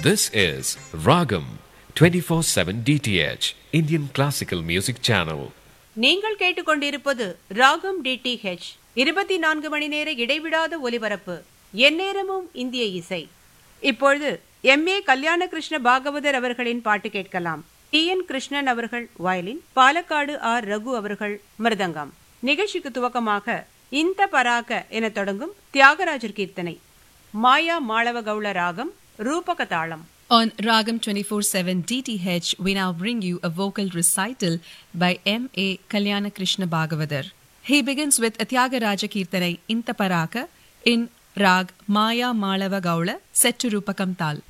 This is Ragam 24/7 DTH Indian Classical Music Channel. நீங்கள் கேட்டுக்கொண்டிருப்பது ராகம் டிடிஹெச் 24 மணி நேர இடைவிடாத ஒலிபரப்பு. எந்நேரமும் இந்திய இசை. இப்பொழுது M.A. கல்யாண கிருஷ்ண பாகவதர் அவர்களின் பாட்டு கேட்கலாம். T.N. கிருஷ்ணன் அவர்கள் வயலின், பாலக்காடு ஆர். ரகு அவர்கள் மிருதங்கம். நிகழ்ச்சிக்கு துவக்கமாக இந்த பராக என தொடங்கும் தியாகராஜர் கீர்த்தனை. மாயா மாளவ கவுள ராகம், ரூபக தாளம். On Ragam 24/7 DTH, we now bring you a vocal recital by M.A. Kalyana Krishna Bhagavathar. He begins with a Tyagaraja Kirtanai Inta Paraka in Rag Maya Malava Gaula set to Rupakam Tal.